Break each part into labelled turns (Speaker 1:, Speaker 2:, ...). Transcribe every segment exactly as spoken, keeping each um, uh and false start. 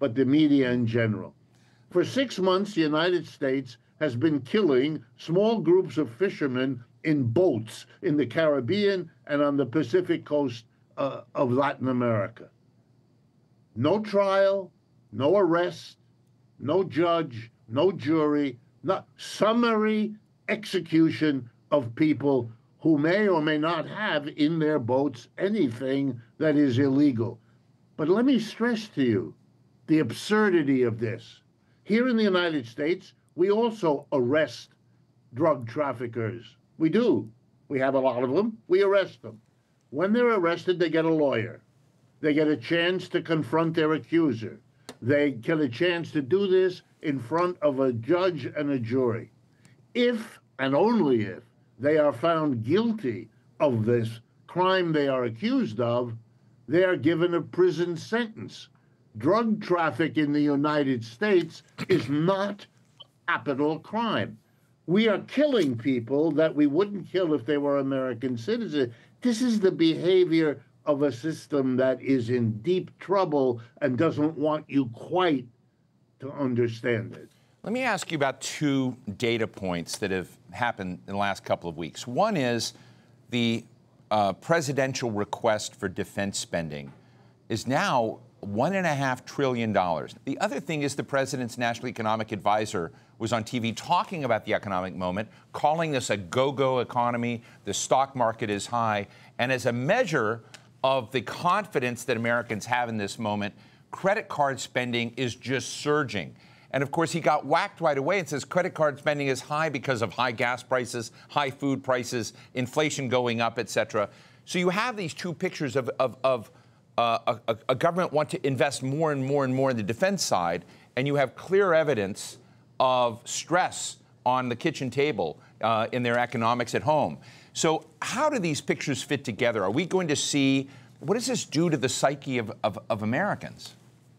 Speaker 1: but the media in general. For six months, the United States has been killing small groups of fishermen in boats in the Caribbean and on the Pacific coast uh, of Latin America. No trial, no arrest, no judge, no jury, not summary execution of people who may or may not have in their boats anything that is illegal. But let me stress to you the absurdity of this. Here in the United States, we also arrest drug traffickers. We do. We have a lot of them. We arrest them. When they're arrested, they get a lawyer. They get a chance to confront their accuser. They get a chance to do this in front of a judge and a jury. If, and only if, they are found guilty of this crime they are accused of, they are given a prison sentence. Drug traffic in the United States is not a capital crime. We are killing people that we wouldn't kill if they were American citizens. This is the behavior of a system that is in deep trouble and doesn't want you quite to understand it.
Speaker 2: Let me ask you about two data points that have happened in the last couple of weeks. One is the uh, presidential request for defense spending is now one and a half trillion dollars. The other thing is the president's national economic advisor was on T V talking about the economic moment, calling this a go-go economy. The stock market is high. And as a measure of the confidence that Americans have in this moment, credit card spending is just surging. And of course, he got whacked right away and says credit card spending is high because of high gas prices, high food prices, inflation going up, et cetera. So you have these two pictures of, of, of uh, a, a government want to invest more and more and more in the defense side, and you have clear evidence of stress on the kitchen table uh, in their economics at home. So how do these pictures fit together? Are we going to see, what does this do to the psyche of, of, of Americans?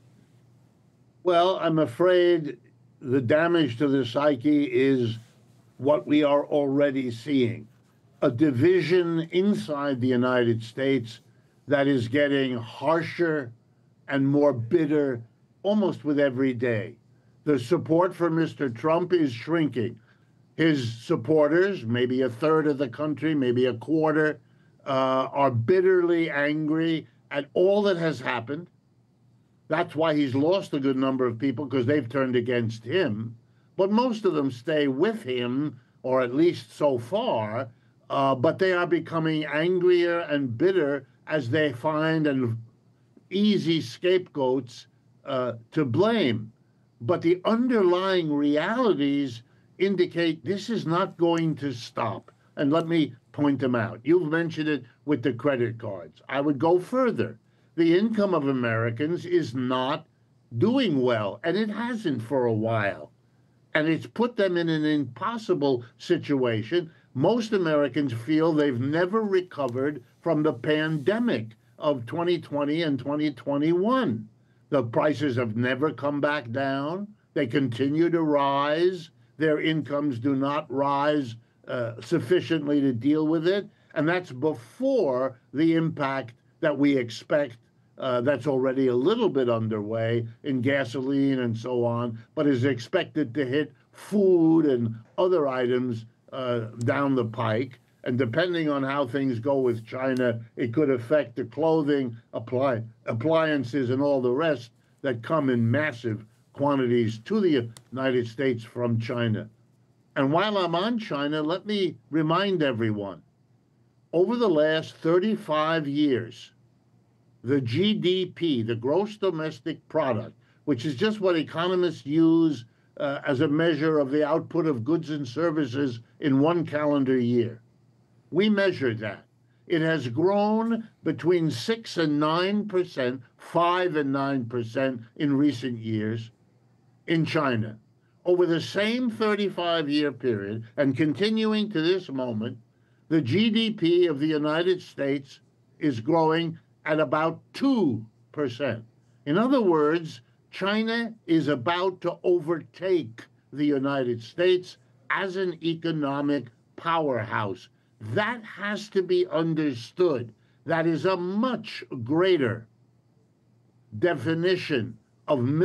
Speaker 1: Well, I'm afraid the damage to the psyche is what we are already seeing. A division inside the United States that is getting harsher and more bitter almost with every day. The support for Mister Trump is shrinking. His supporters, maybe a third of the country, maybe a quarter, uh, are bitterly angry at all that has happened. That's why he's lost a good number of people, because they've turned against him. But most of them stay with him, or at least so far, uh, but they are becoming angrier and bitter as they find an easy scapegoats uh, to blame. But the underlying realities indicate this is not going to stop. And let me point them out. You've mentioned it with the credit cards. I would go further. The income of Americans is not doing well, and it hasn't for a while. And it's put them in an impossible situation. Most Americans feel they've never recovered from the pandemic of twenty twenty and twenty twenty-one. The prices have never come back down. They continue to rise. Their incomes do not rise uh, sufficiently to deal with it. And that's before the impact that we expect uh, that's already a little bit underway in gasoline and so on, but is expected to hit food and other items uh, down the pike. And depending on how things go with China, it could affect the clothing, apply, appliances, and all the rest that come in massive quantities to the United States from China. And while I'm on China, let me remind everyone, over the last thirty-five years, the G D P, the gross domestic product, which is just what economists use uh, as a measure of the output of goods and services in one calendar year, we measure that. It has grown between six and nine percent, five and nine percent in recent years in China. Over the same thirty-five year period, and continuing to this moment, the G D P of the United States is growing at about two percent. In other words, China is about to overtake the United States as an economic powerhouse. That has to be understood. That is a much greater definition of